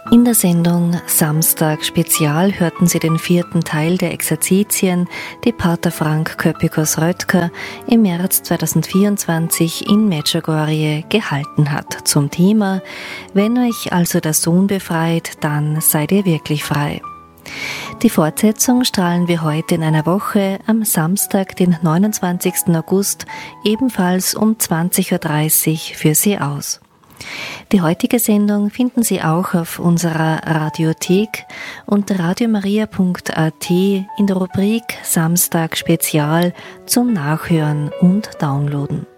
In der Sendung Samstag Spezial hörten Sie den 4. Teil der Exerzitien, die Pater Frank Köpikos-Röttger im März 2024 in Medjugorje gehalten hat, zum Thema „Wenn euch also der Sohn befreit, dann seid ihr wirklich frei". Die Fortsetzung strahlen wir heute in einer Woche am Samstag, den 29. August, ebenfalls um 20.30 Uhr für Sie aus. Die heutige Sendung finden Sie auch auf unserer Radiothek unter radiomaria.at in der Rubrik Samstag Spezial zum Nachhören und Downloaden.